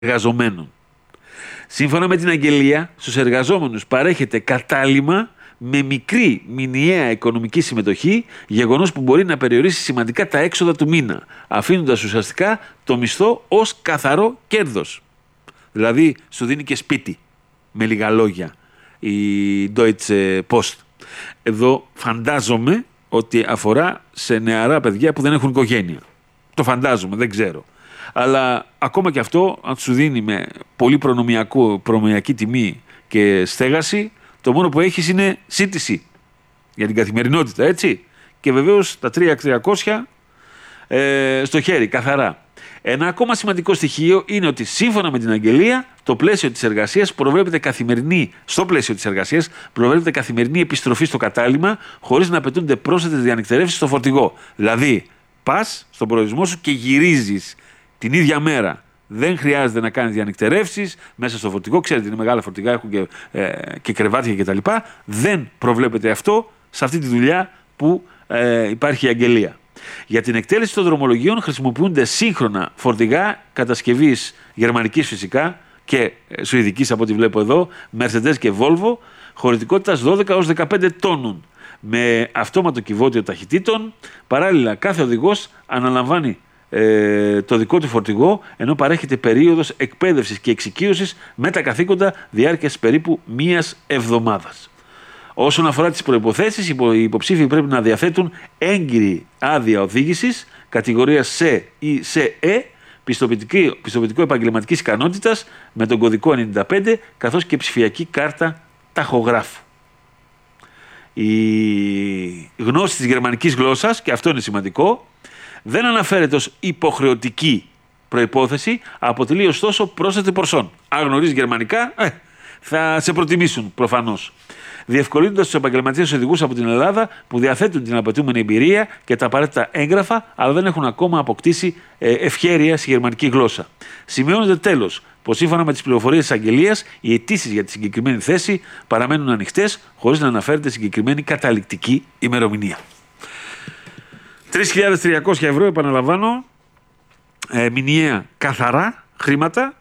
εργαζομένων. Σύμφωνα με την αγγελία, στους εργαζόμενους παρέχεται κατάλημα με μικρή μηνιαία οικονομική συμμετοχή, γεγονός που μπορεί να περιορίσει σημαντικά τα έξοδα του μήνα, αφήνοντας ουσιαστικά το μισθό ως καθαρό κέρδος. Δηλαδή, σου δίνει και σπίτι, με λίγα λόγια, η Deutsche Post. Εδώ φαντάζομαι ότι αφορά σε νεαρά παιδιά που δεν έχουν οικογένεια. Το φαντάζομαι, δεν ξέρω. Αλλά ακόμα και αυτό, αν σου δίνει με πολύ προνομιακή τιμή και στέγαση, το μόνο που έχεις είναι σύντηση για την καθημερινότητα, έτσι. Και βεβαίως τα 3.300 στο χέρι, καθαρά. Ένα ακόμα σημαντικό στοιχείο είναι ότι σύμφωνα με την αγγελία, στο πλαίσιο της εργασίας προβλέπεται καθημερινή επιστροφή στο κατάλημα, χωρίς να απαιτούνται πρόσθετες διανυκτερεύσεις στο φορτηγό. Δηλαδή, πας στον προορισμό σου και γυρίζεις την ίδια μέρα. Δεν χρειάζεται να κάνεις διανυκτερεύσεις μέσα στο φορτηγό. Ξέρετε, είναι μεγάλα φορτηγά, έχουν και κρεβάτια κτλ. Δεν προβλέπεται αυτό σε αυτή τη δουλειά που υπάρχει η αγγελία. Για την εκτέλεση των δρομολογίων χρησιμοποιούνται σύγχρονα φορτηγά κατασκευής γερμανικής φυσικά και σουηδικής από ό,τι βλέπω εδώ, Mercedes και Volvo, χωρητικότητας 12 έως 15 τόνων. Με αυτόματο κυβότιο ταχυτήτων, παράλληλα κάθε οδηγός αναλαμβάνει το δικό του φορτηγό, ενώ παρέχεται περίοδος εκπαίδευσης και εξοικείωσης με τα καθήκοντα διάρκειας περίπου μίας εβδομάδας. Όσον αφορά τις προϋποθέσεις, οι υποψήφοι πρέπει να διαθέτουν έγκυρη άδεια οδήγησης, κατηγορία C ή CE, πιστοποιητικό επαγγελματικής ικανότητας με τον κωδικό 95, καθώς και ψηφιακή κάρτα ταχογράφου. Η γνώση της γερμανικής γλώσσας, και αυτό είναι σημαντικό, δεν αναφέρεται ως υποχρεωτική προϋπόθεση, αποτελεί ωστόσο πρόσθετη προσόν. Αν γνωρίζεις γερμανικά, θα σε προτιμήσουν προφανώς. Διευκολύνοντας τους επαγγελματίες οδηγούς από την Ελλάδα που διαθέτουν την απαιτούμενη εμπειρία και τα απαραίτητα έγγραφα, αλλά δεν έχουν ακόμα αποκτήσει ευχέρεια στη γερμανική γλώσσα. Σημειώνεται τέλος πως σύμφωνα με τις πληροφορίες της αγγελίας, οι αιτήσεις για τη συγκεκριμένη θέση παραμένουν ανοιχτές, χωρίς να αναφέρεται συγκεκριμένη καταληκτική ημερομηνία. 3.300 ευρώ, επαναλαμβάνω, μηνιαία καθαρά χρήματα,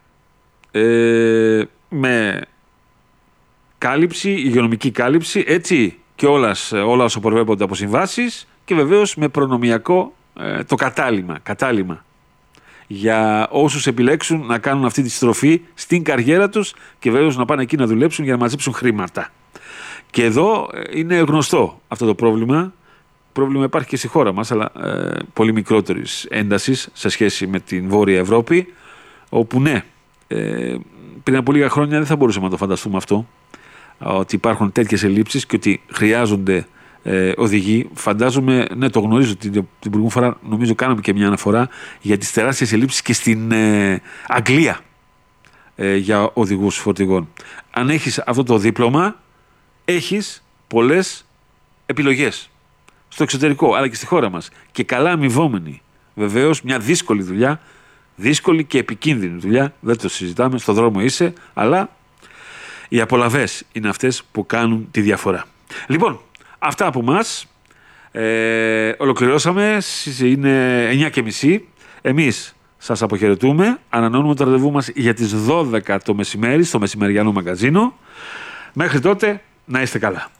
με κάλυψη, υγειονομική κάλυψη, έτσι, και όλα όσα προβλέπονται από συμβάσεις, και βεβαίως με προνομιακό το κατάλημα για όσους επιλέξουν να κάνουν αυτή τη στροφή στην καριέρα τους και βεβαίως να πάνε εκεί να δουλέψουν για να μαζέψουν χρήματα. Και εδώ είναι γνωστό αυτό το πρόβλημα. Πρόβλημα υπάρχει και στη χώρα μας, αλλά πολύ μικρότερης έντασης σε σχέση με την Βόρεια Ευρώπη, όπου ναι, πριν από λίγα χρόνια δεν θα μπορούσαμε να το φανταστούμε αυτό, ότι υπάρχουν τέτοιες ελλείψεις και ότι χρειάζονται οδηγοί. Φαντάζομαι, ναι, το γνωρίζω, την προηγούμενη φορά νομίζω κάναμε και μια αναφορά για τις τεράστιες ελλείψεις και στην Αγγλία για οδηγούς φορτηγών. Αν έχεις αυτό το δίπλωμα, έχεις πολλές επιλογές στο εξωτερικό, αλλά και στη χώρα μας. Και καλά αμοιβόμενη. Βεβαίως, μια δύσκολη δουλειά, δύσκολη και επικίνδυνη δουλειά, δεν το συζητάμε, στο δρόμο είσαι, αλλά οι απολαβές είναι αυτές που κάνουν τη διαφορά. Λοιπόν, αυτά από μας. Ολοκληρώσαμε, είναι 9:30. Εμείς σας αποχαιρετούμε, ανανεώνουμε το ραντεβού μας για τις 12 το μεσημέρι στο μεσημεριανό μαγκαζίνο. Μέχρι τότε, να είστε καλά.